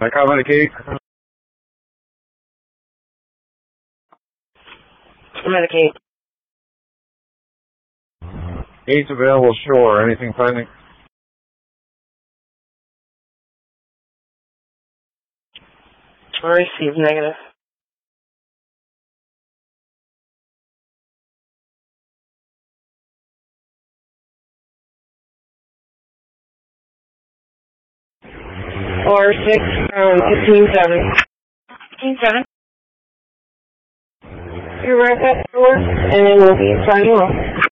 I communicate. Communicate. Gates available shore. Anything pending? Receive negative. Or 6, 15-7. 15-7. You're right back to work, and then we'll be signing off.